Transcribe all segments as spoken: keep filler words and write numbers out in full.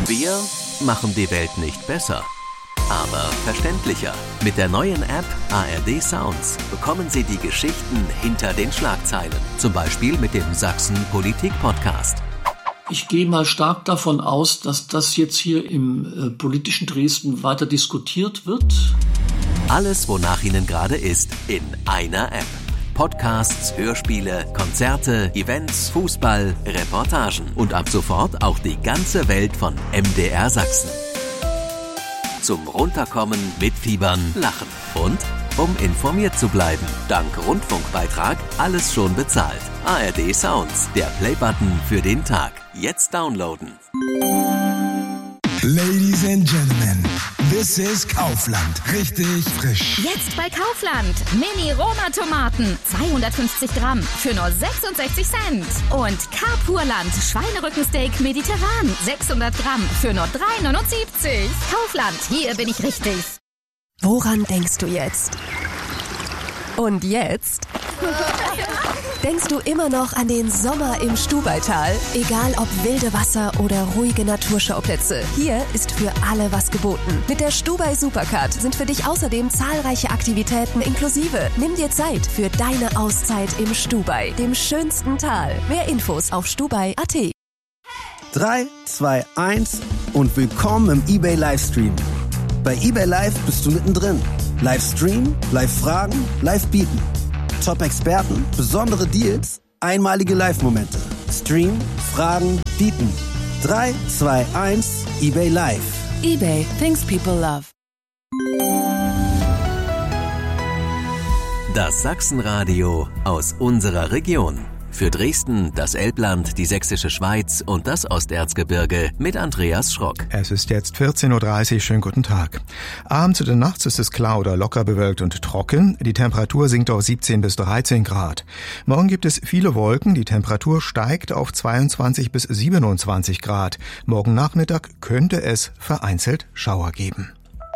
Wir machen die Welt nicht besser, aber verständlicher. Mit der neuen App A R D Sounds bekommen Sie die Geschichten hinter den Schlagzeilen. Zum Beispiel mit dem Sachsen Politik Podcast. Ich gehe mal stark davon aus, dass das jetzt hier im äh, politischen Dresden weiter diskutiert wird. Alles, wonach Ihnen gerade ist, in einer App. Podcasts, Hörspiele, Konzerte, Events, Fußball, Reportagen und ab sofort auch die ganze Welt von M D R Sachsen. Zum Runterkommen, Mitfiebern, Lachen und um informiert zu bleiben. Dank Rundfunkbeitrag alles schon bezahlt. A R D Sounds, der Playbutton für den Tag. Jetzt downloaden. Ladies and Gentlemen, this is Kaufland. Richtig frisch. Jetzt bei Kaufland. Mini-Roma-Tomaten. zweihundertfünfzig Gramm für nur sechsundsechzig Cent. Und Carpurland Schweinerückensteak mediterran. sechshundert Gramm für nur drei neunundsiebzig. Kaufland, hier bin ich richtig. Woran denkst du jetzt? Und jetzt? Denkst du immer noch an den Sommer im Stubaital? Egal ob wilde Wasser oder ruhige Naturschauplätze, hier ist für alle was geboten. Mit der Stubai Supercard sind für dich außerdem zahlreiche Aktivitäten inklusive. Nimm dir Zeit für deine Auszeit im Stubai, dem schönsten Tal. Mehr Infos auf stubai punkt at. drei, zwei, eins und willkommen im eBay Livestream. Bei eBay Live bist du mittendrin. Livestream, Live-Fragen, Live-Bieten. Top-Experten, besondere Deals, einmalige Live-Momente. Stream, Fragen, Bieten. drei, zwei, eins, eBay Live. eBay, things people love. Das Sachsenradio aus unserer Region. Für Dresden, das Elbland, die Sächsische Schweiz und das Osterzgebirge mit Andreas Schrock. Es ist jetzt vierzehn Uhr dreißig, schönen guten Tag. Abends oder nachts ist es klar oder locker bewölkt und trocken. Die Temperatur sinkt auf siebzehn bis dreizehn Grad. Morgen gibt es viele Wolken, die Temperatur steigt auf zweiundzwanzig bis siebenundzwanzig Grad. Morgen Nachmittag könnte es vereinzelt Schauer geben.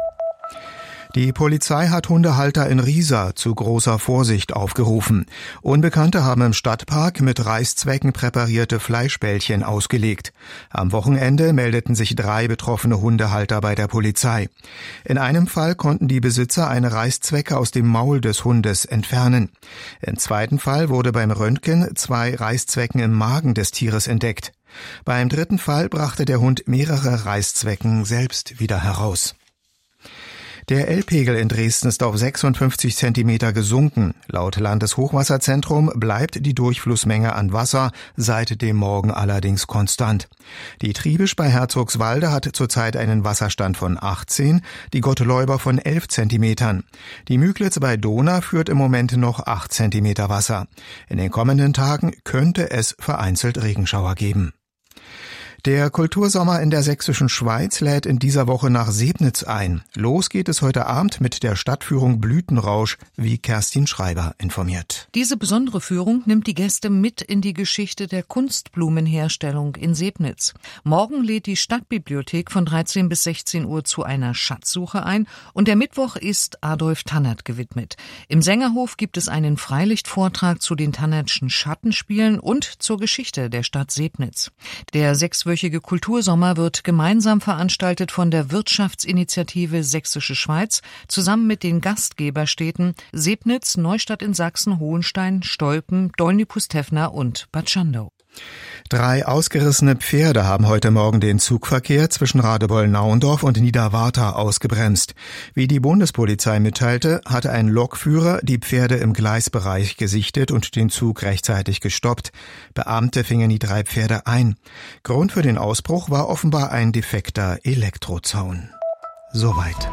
Die Polizei hat Hundehalter in Riesa zu großer Vorsicht aufgerufen. Unbekannte haben im Stadtpark mit Reißzwecken präparierte Fleischbällchen ausgelegt. Am Wochenende meldeten sich drei betroffene Hundehalter bei der Polizei. In einem Fall konnten die Besitzer eine Reißzwecke aus dem Maul des Hundes entfernen. Im zweiten Fall wurde beim Röntgen zwei Reißzwecken im Magen des Tieres entdeckt. Beim dritten Fall brachte der Hund mehrere Reißzwecken selbst wieder heraus. Der Elbpegel in Dresden ist auf sechsundfünfzig Zentimeter gesunken. Laut Landeshochwasserzentrum bleibt die Durchflussmenge an Wasser seit dem Morgen allerdings konstant. Die Triebisch bei Herzogswalde hat zurzeit einen Wasserstand von achtzehn, die Gotteläuber von elf Zentimetern. Die Müglitz bei Dohna führt im Moment noch acht Zentimeter Wasser. In den kommenden Tagen könnte es vereinzelt Regenschauer geben. Der Kultursommer in der Sächsischen Schweiz lädt in dieser Woche nach Sebnitz ein. Los geht es heute Abend mit der Stadtführung Blütenrausch, wie Kerstin Schreiber informiert. Diese besondere Führung nimmt die Gäste mit in die Geschichte der Kunstblumenherstellung in Sebnitz. Morgen lädt die Stadtbibliothek von dreizehn bis sechzehn Uhr zu einer Schatzsuche ein und der Mittwoch ist Adolf Tannert gewidmet. Im Sängerhof gibt es einen Freilichtvortrag zu den Tannertschen Schattenspielen und zur Geschichte der Stadt Sebnitz. Der sechswöchige Kultursommer wird gemeinsam veranstaltet von der Wirtschaftsinitiative Sächsische Schweiz zusammen mit den Gastgeberstädten Sebnitz, Neustadt in Sachsen, Hohenstein, Stolpen, Dolnipus-Tevna und Bad Schandau. Drei ausgerissene Pferde haben heute Morgen den Zugverkehr zwischen Radebeul-Naundorf und Niederwartha ausgebremst. Wie die Bundespolizei mitteilte, hatte ein Lokführer die Pferde im Gleisbereich gesichtet und den Zug rechtzeitig gestoppt. Beamte fingen die drei Pferde ein. Grund für den Ausbruch war offenbar ein defekter Elektrozaun. Soweit.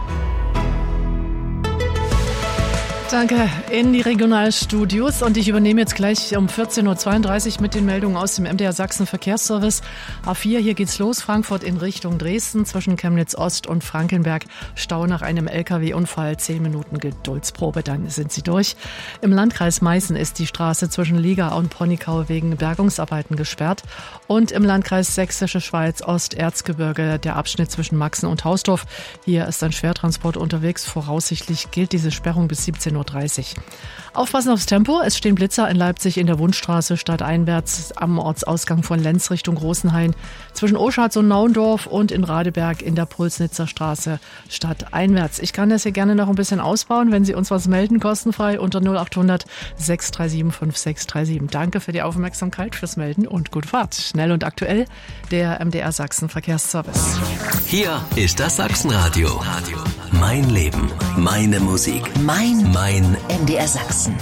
Danke in die Regionalstudios und ich übernehme jetzt gleich um vierzehn Uhr zweiunddreißig mit den Meldungen aus dem M D R Sachsen Verkehrsservice. A vier, hier geht's los, Frankfurt in Richtung Dresden, zwischen Chemnitz Ost und Frankenberg. Stau nach einem L K W-Unfall, zehn Minuten Geduldsprobe, dann sind Sie durch. Im Landkreis Meißen ist die Straße zwischen Liga und Ponnigau wegen Bergungsarbeiten gesperrt. Und im Landkreis Sächsische Schweiz Osterzgebirge der Abschnitt zwischen Maxen und Hausdorf. Hier ist ein Schwertransport unterwegs. Voraussichtlich gilt diese Sperrung bis siebzehn Uhr Uhr dreißig. Aufpassen aufs Tempo. Es stehen Blitzer in Leipzig in der Wundstraße stadteinwärts am Ortsausgang von Lenz Richtung Rosenhain, zwischen Oschatz und Naundorf und in Radeberg in der Pulsnitzer Straße stadteinwärts. Ich kann das hier gerne noch ein bisschen ausbauen, wenn Sie uns was melden, kostenfrei unter null acht hundert sechs drei sieben fünf sechs drei sieben. Danke für die Aufmerksamkeit, fürs Melden und gute Fahrt. Schnell und aktuell, der M D R Sachsen Verkehrsservice. Hier ist das Sachsenradio. Mein Leben, meine Musik, Mein mein M D R Sachsen.